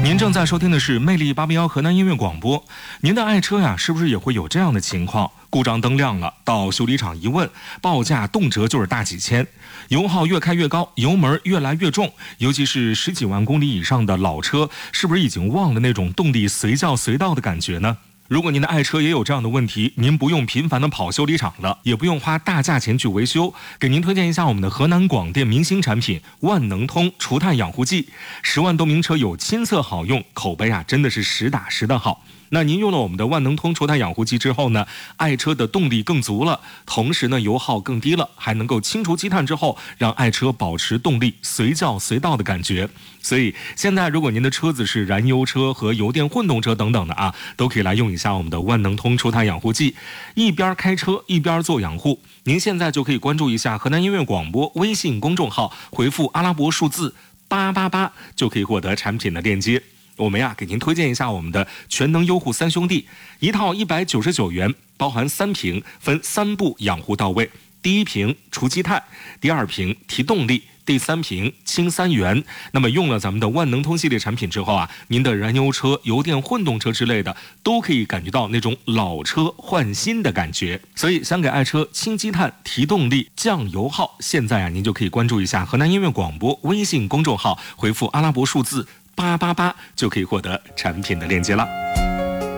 您正在收听的是魅力881河南音乐广播。您的爱车呀，是不是也会有这样的情况？故障灯亮了，到修理厂一问，报价动辄就是大几千，油耗越开越高，油门越来越重，尤其是10几万公里以上的老车，是不是已经忘了那种动力随叫随到的感觉呢？如果您的爱车也有这样的问题，您不用频繁的跑修理厂了，也不用花大价钱去维修，给您推荐一下我们的河南广电明星产品万能通除碳养护剂，10万多名车友亲测好用，口碑啊真的是实打实的好。那您用了我们的万能通除碳养护剂之后呢，爱车的动力更足了，同时呢油耗更低了，还能够清除积碳之后，让爱车保持动力随叫随到的感觉。所以现在如果您的车子是燃油车和油电混动车等等的啊，都可以来用一下我们的万能通除碳养护剂，一边开车一边做养护。您现在就可以关注一下河南音乐广播微信公众号，回复阿拉伯数字888就可以获得产品的链接。我们呀，给您推荐一下我们的全能优护3兄弟，一套199元，包含3瓶，分3步养护到位。第1瓶除积碳，第2瓶提动力，第3瓶清3元。那么用了咱们的万能通系列产品之后啊，您的燃油车、油电混动车之类的，都可以感觉到那种老车换新的感觉。所以想给爱车清积碳、提动力、降油耗，现在啊，您就可以关注一下河南音乐广播微信公众号，回复阿拉伯数字888就可以获得产品的链接了。